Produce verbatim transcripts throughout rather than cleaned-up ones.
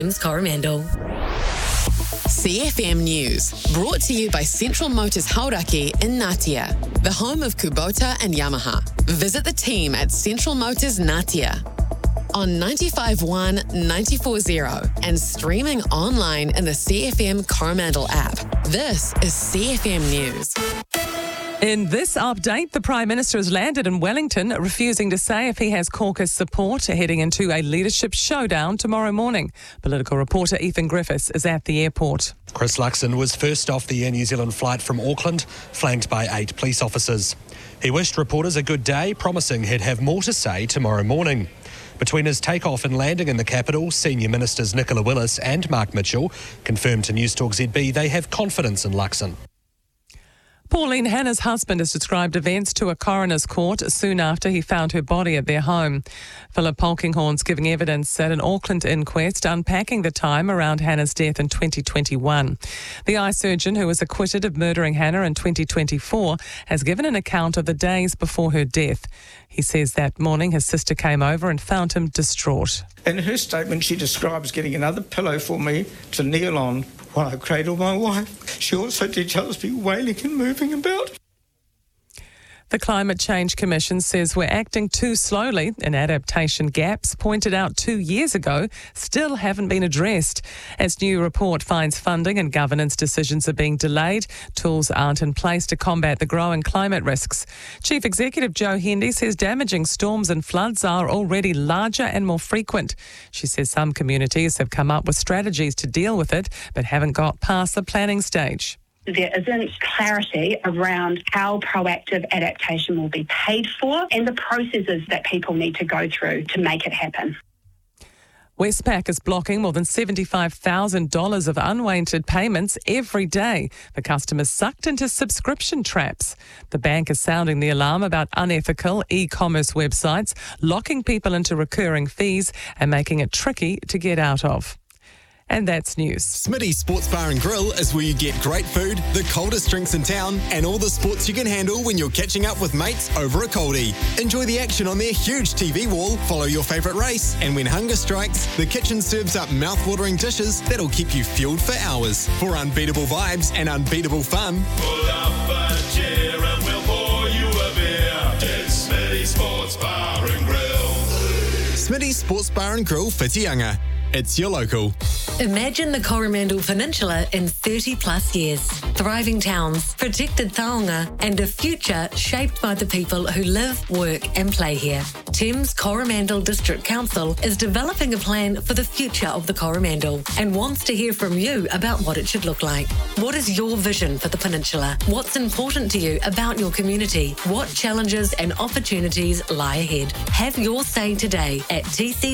Tim's Coromandel. C F M News, brought to you by Central Motors Hauraki in Ngatea, the home of Kubota and Yamaha. Visit the team at Central Motors Ngatea on ninety-five point one, ninety-four point zero and streaming online in the C F M Coromandel app. This is C F M News. In this update, the Prime Minister has landed in Wellington, refusing to say if he has caucus support, heading into a leadership showdown tomorrow morning. Political reporter Ethan Griffiths is at the airport. Chris Luxon was first off the Air New Zealand flight from Auckland, flanked by eight police officers. He wished reporters a good day, promising he'd have more to say tomorrow morning. Between his takeoff and landing in the capital, senior ministers Nicola Willis and Mark Mitchell confirmed to Newstalk Z B they have confidence in Luxon. Pauline Hanna's husband has described events to a coroner's court soon after he found her body at their home. Philip Polkinghorn's giving evidence at an Auckland inquest unpacking the time around Hanna's death in twenty twenty-one. The eye surgeon, who was acquitted of murdering Hanna in twenty twenty-four, has given an account of the days before her death. He says that morning his sister came over and found him distraught. In her statement, she describes getting another pillow for me to kneel on while I cradle my wife. She also details me wailing and moving about. The Climate Change Commission says we're acting too slowly and adaptation gaps pointed out two years ago still haven't been addressed. Its new report finds funding and governance decisions are being delayed. Tools aren't in place to combat the growing climate risks. Chief Executive Jo Hendy says damaging storms and floods are already larger and more frequent. She says some communities have come up with strategies to deal with it but haven't got past the planning stage. There isn't clarity around how proactive adaptation will be paid for and the processes that people need to go through to make it happen. Westpac is blocking more than seventy-five thousand dollars of unwanted payments every day for customers sucked into subscription traps. The bank is sounding the alarm about unethical e-commerce websites, locking people into recurring fees and making it tricky to get out of. And that's news. Smitty's Sports Bar and Grill is where you get great food, the coldest drinks in town, and all the sports you can handle when you're catching up with mates over a coldie. Enjoy the action on their huge T V wall, follow your favourite race, and when hunger strikes, the kitchen serves up mouth-watering dishes that'll keep you fueled for hours. For unbeatable vibes and unbeatable fun, pull up a chair and we'll pour you a beer. It's Smitty's Sports Bar and Grill. Smitty's Sports Bar and Grill, Whitianga. It's your local. Imagine the Coromandel Peninsula in thirty plus years. Thriving towns, protected taonga, and a future shaped by the people who live, work and play here. Thames Coromandel District Council is developing a plan for the future of the Coromandel and wants to hear from you about what it should look like. What is your vision for the peninsula? What's important to you about your community? What challenges and opportunities lie ahead? Have your say today at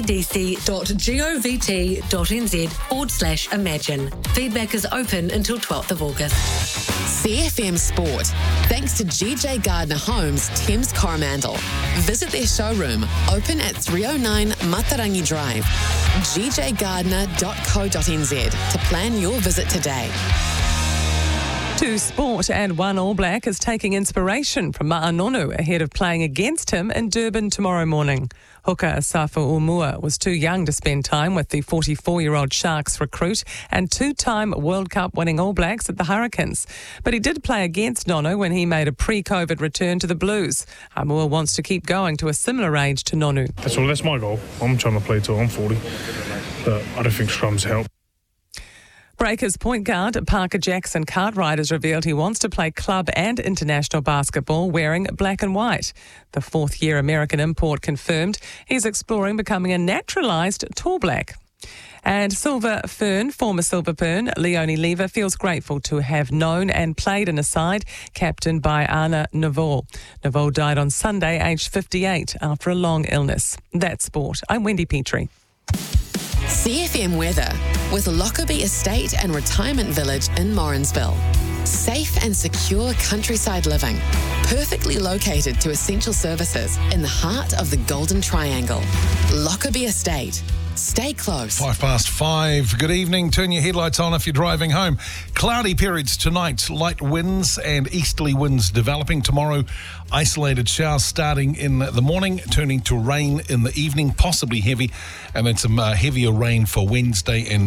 tcdc.govt.nz forward slash imagine. Feedback is open until twelfth of August. C F M Sport, thanks to G J Gardner Homes, Thames Coromandel. Visit their showroom, open at three oh nine Matarangi Drive, g j gardner dot co dot n z to plan your visit today. Two sport and one All Black is taking inspiration from Ma'anonu ahead of playing against him in Durban tomorrow morning. Hooker Asafa Umua was too young to spend time with the forty-four-year-old Sharks recruit and two-time World Cup winning All Blacks at the Hurricanes. But he did play against Nonu when he made a pre-COVID return to the Blues. Umua wants to keep going to a similar age to Nonu. That's, well, that's my goal. I'm trying to play till I'm forty, but I don't think scrums help. Breakers point guard Parker Jackson Cartwright has revealed he wants to play club and international basketball wearing black and white. The fourth-year American import confirmed he's exploring becoming a naturalised tall black. And Silver Fern, former Silver Fern, Leonie Lever, feels grateful to have known and played in a side captained by Anna Neville. Neville died on Sunday, aged fifty-eight, after a long illness. That's sport. I'm Wendy Petrie. C F M weather with Lockerbie Estate and Retirement Village in Morrinsville. Safe and secure countryside living, perfectly located to essential services in the heart of the Golden Triangle. Lockerbie Estate, Stay close. Five past five. Good evening. Turn your headlights on if you're driving home. Cloudy periods tonight. Light winds and easterly winds developing. Tomorrow, isolated showers starting in the morning, turning to rain in the evening, possibly heavy. And then some uh, heavier rain for Wednesday and